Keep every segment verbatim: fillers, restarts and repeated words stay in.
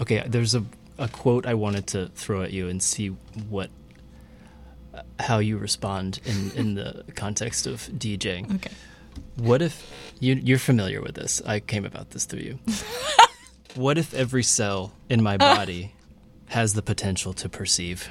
Okay, there's a, a quote I wanted to throw at you and see what how you respond in, in the context of DJing. Okay. What if you, you're familiar with this? I came about this through you. What if every cell in my body has the potential to perceive?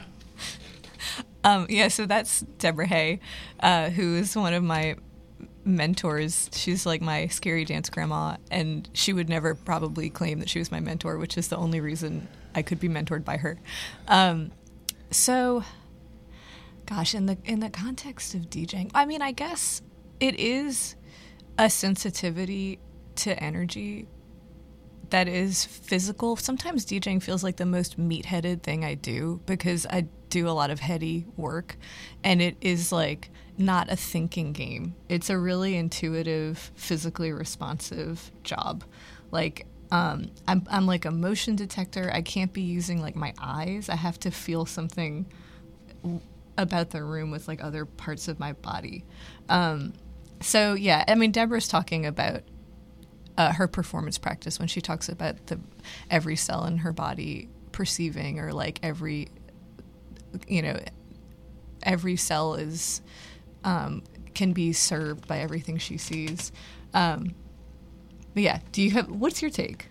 Um, yeah, so that's Deborah Hay, uh, who is one of my mentors. She's like my scary dance grandma, and she would never probably claim that she was my mentor, which is the only reason I could be mentored by her. Um, so, gosh, in the in the context of DJing, I mean, I guess it is a sensitivity to energy that is physical. Sometimes DJing feels like the most meat-headed thing I do because I do a lot of heady work, and it is like not a thinking game. It's a really intuitive, physically responsive job. Like um, I'm, I'm like a motion detector. I can't be using like my eyes. I have to feel something w- about the room with like other parts of my body. Um, so yeah, I mean, Deborah's talking about uh, her performance practice when she talks about the every cell in her body perceiving, or like every, you know, every cell is um, can be served by everything she sees. Um, but yeah, do you have? What's your take?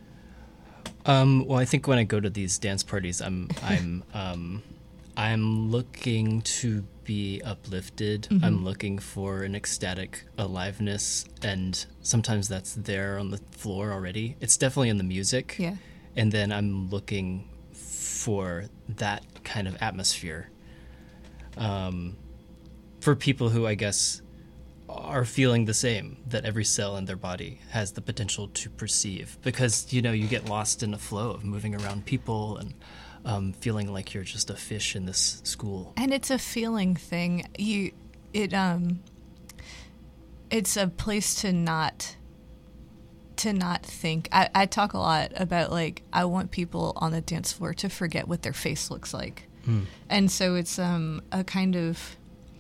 Um, well, I think when I go to these dance parties, I'm I'm um, I'm looking to be uplifted. Mm-hmm. I'm looking for an ecstatic aliveness, and sometimes that's there on the floor already. It's definitely in the music. Yeah. And then I'm looking for that kind of atmosphere. Um, for people who I guess are feeling the same, that every cell in their body has the potential to perceive, because, you know, you get lost in a flow of moving around people and um, feeling like you're just a fish in this school. And it's a feeling thing. You, it, um, it's a place to not, to not think. I, I talk a lot about, like, I want people on the dance floor to forget what their face looks like. Mm. And so it's um, a kind of,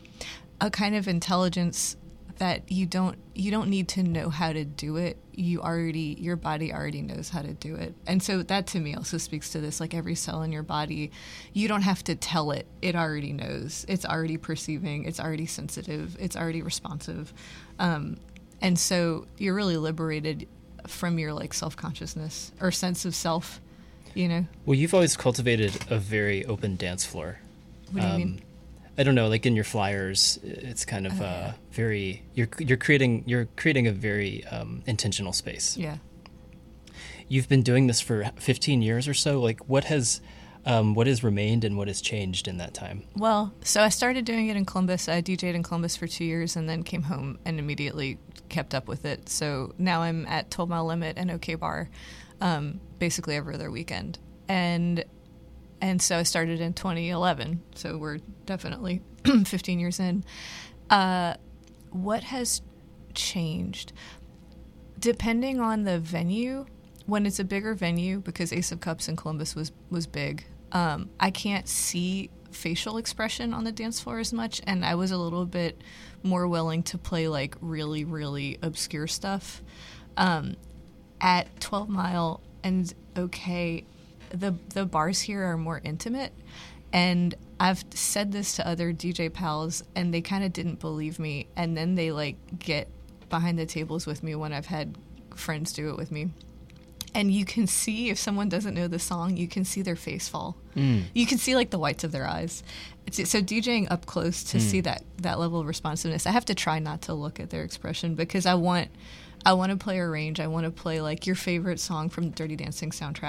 a kind of intelligence that you don't you don't need to know how to do it. You already, your body already knows how to do it. And so that to me also speaks to this, like every cell in your body, you don't have to tell it. It already knows. It's already perceiving. It's already sensitive. It's already responsive. Um, and so you're really liberated from your like self-consciousness or sense of self, you know? Well, you've always cultivated a very open dance floor. What do you um, mean? I don't know, like in your flyers, it's kind of oh, uh, yeah. very, you're you're creating you're creating a very um, intentional space. Yeah. You've been doing this for fifteen years or so. Like, what has um, what has remained and what has changed in that time? Well, so I started doing it in Columbus. I DJed in Columbus for two years and then came home and immediately kept up with it. So now I'm at twelve Mile Limit and OK Bar, um, basically every other weekend. And And so I started in twenty eleven, so we're definitely fifteen years in. Uh, what has changed? Depending on the venue, when it's a bigger venue, because Ace of Cups in Columbus was, was big, um, I can't see facial expression on the dance floor as much, and I was a little bit more willing to play like really, really obscure stuff. Um, at twelve Mile and OK, the the bars here are more intimate, and I've said this to other D J pals and they kind of didn't believe me, and then they like get behind the tables with me when I've had friends do it with me, and you can see if someone doesn't know the song, you can see their face fall. Mm. You can see like the whites of their eyes. It's, so DJing up close to mm. see that that level of responsiveness, I have to try not to look at their expression, because I want I want to play a range. I want to play like your favorite song from the Dirty Dancing soundtrack.